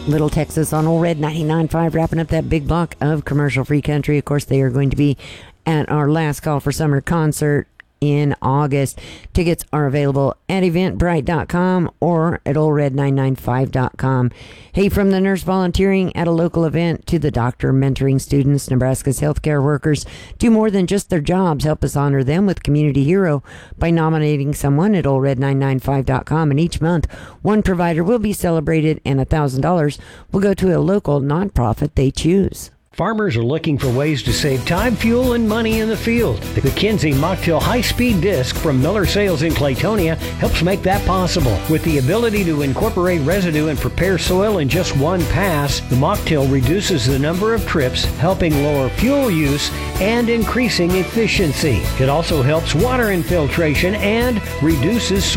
Little Texas on Old Red 99.5, wrapping up that big block of commercial-free country. Of course, they are going to be at our Last Call for Summer concert in August. Tickets are available at eventbrite.com or at oldred995.com. Hey, from the nurse volunteering at a local event to the doctor mentoring students, Nebraska's healthcare workers do more than just their jobs. Help us honor them with Community Hero by nominating someone at oldred995.com. And each month, one provider will be celebrated and $1,000 will go to a local nonprofit they choose. Farmers are looking for ways to save time, fuel, and money in the field. The Kinsey Mocktail High-Speed Disc from Miller Sales in Claytonia helps make that possible. With the ability to incorporate residue and prepare soil in just one pass, the Mocktail reduces the number of trips, helping lower fuel use and increasing efficiency. It also helps water infiltration and reduces